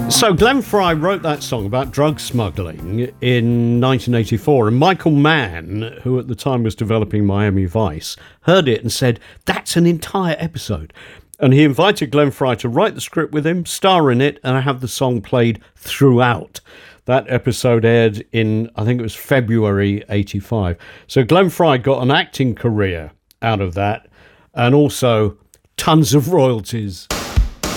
So Glenn Fry wrote that song about drug smuggling in 1984, and Michael Mann, who at the time was developing Miami Vice, heard it and said, that's an entire episode. And he invited Glenn Fry to write the script with him, star in it, and have the song played throughout. That episode aired in, I think it was February 85. So Glenn Fry got an acting career out of that, and also tons of royalties.